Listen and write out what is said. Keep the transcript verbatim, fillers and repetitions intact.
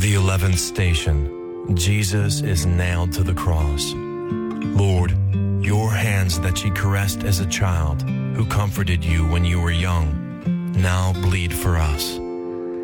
The eleventh station. Jesus is nailed to the cross. Lord, your hands that ye caressed as a child, who comforted you when you were young, now bleed for us.